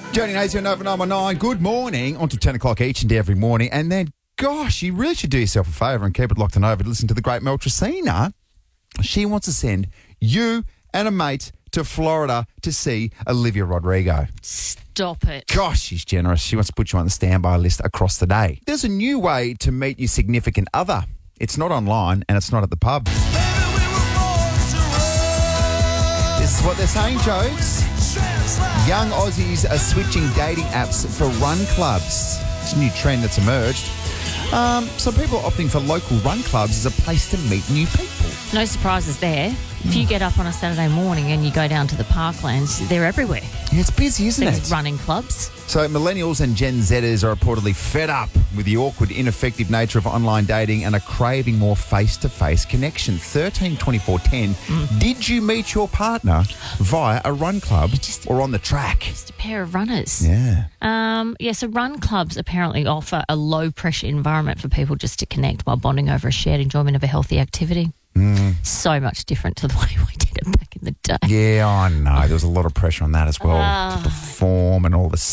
Johnny Nazion over 919. Good morning. On to 10 o'clock each and every morning. And then, gosh, you really should do yourself a favour and keep it locked and over to listen to the great Mel Tracina. She wants to send you and a mate to Florida to see Olivia Rodrigo. Stop it. Gosh, she's generous. She wants to put you on the standby list across the day. There's a new way to meet your significant other. It's not online and it's not at the pub. This is what they're saying, Jokes. Young Aussies are switching dating apps for run clubs. It's a new trend that's emerged. Some people are opting for local run clubs as a place to meet new people. No surprises there. If you get up on a Saturday morning and you go down to the parklands, they're everywhere. Yeah, it's busy, isn't These it? running clubs. So millennials and Gen Zers are reportedly fed up with the awkward, ineffective nature of online dating and are craving more face-to-face connection. 13-24-10. Did you meet your partner via a run club or on the track? Just a pair of runners. Yeah. So run clubs apparently offer a low-pressure environment for people just to connect while bonding over a shared enjoyment of a healthy activity. So much different to the way we did it back in the day. Yeah, I know. There was a lot of pressure on that as well to perform and all the